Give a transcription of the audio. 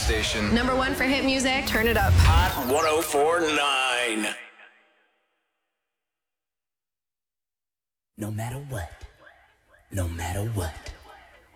station. Number one for hit music. Turn it up. Hot 104.9. No matter what. No matter what.